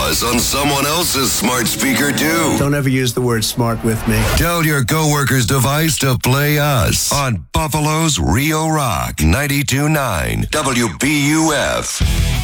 Us on someone else's smart speaker, too. Don't ever use the word smart with me. Tell your coworker's device to play us on Buffalo's Rio Rock 92.9 WBUF.